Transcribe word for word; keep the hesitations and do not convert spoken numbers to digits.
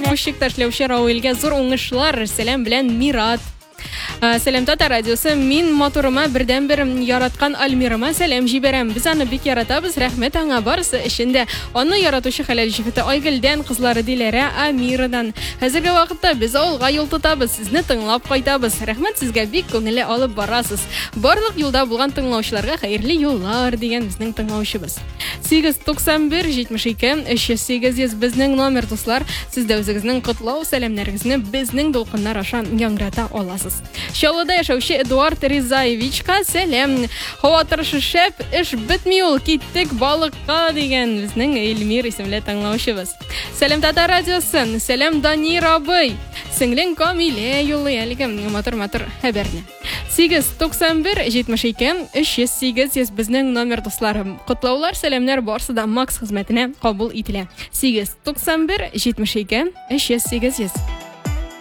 Извозчиктар эшләүче Рауилгә зур уңышлар. Сәлам белән Мират. Сәлам Тата радиосы, мин моторыма бердән-бер яраткан Альмирыма сәлам җибәрәм. Без аны бик яратабыз, рәхмәт аңа барысы эшендә. Аны яратучы хәләл җифете Айгөлдән, кызлары Диләрә, Амирадан. Хәзерге вакытта без авылга юл тотабыз, сезне тыңлап кайтабыз. Рәхмәт сезгә, бик күңелле алып барасыз. Барлык юлда булган тыңлаучыларга хәерле юллар дигән безнең тыңлаучыбыз. сигез туксан бер җитмеш ике өч йөз сигез безнең номер дуслар. Сез дә үзегезнең котлау сәламнәрегезне безнең дулкыннар аша яңгырата аласыз. Чаллыда яшәүче Эдуард Ризаевичка сәлам. Һава торышы шәп, эш бетми ул, киттек балыкка дигән безнең Эльмир исемле тыңлаучыбыз. Сәлам Тата радиосы, сәлам Данир абый. Сеңлең Камилә юллый әлеге матур-матур хәбәрне. сигез туксан бер җитмеш ике өч йөз сигез безнең номер дусларым. Котлаулар, сәламнәр барсы да Макс хезмәтенә кабул ителә. сигез туксан бер җитмеш ике өч йөз сигез.